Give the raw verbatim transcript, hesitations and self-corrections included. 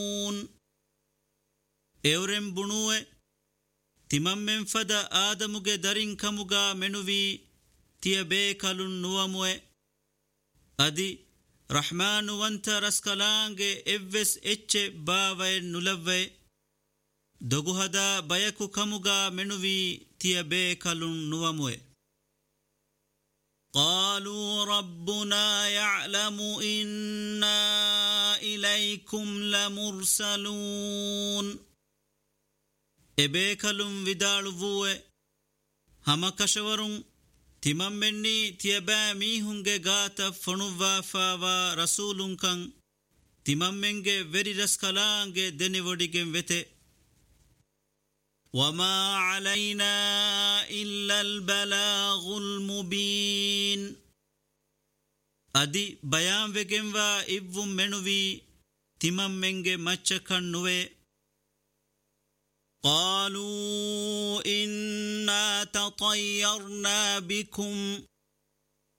එවරෙන් බුණුවේ තිමම්මෙන් ෆද ආදමුගේ දරින් කමුගා මෙනුවී තියබේ කලුන් නුවමුවේ අදි රහ්මානුවන්ත රස්කලාන්ගේ එව්වෙස් එච්චෙ බාවය නුලව්වේ දොගුහදා බයකු කමුගා මෙනුවී තියබේ කලුන් නුවමුවේ قالوا ربنا يعلم إنا إليكم لمرسلون එබේකලුම් විදාළුවුවේ හම කශවරුන් තිමම්මෙන්නි තියබෑ මීහුන්ගේ ගාත ෆොනුවාෆාවා රසූලුන්කං තිමම්මෙන්ගේ වෙරි රස්කලාන්ගේ දෙනිවොඩිගෙන් වෙතේ وما علينا إلا البلاغ المبين أدي بيان وگنوا إبوم منوي تمام منگه مچکن نوے قالوا إنا تطيرنا بكم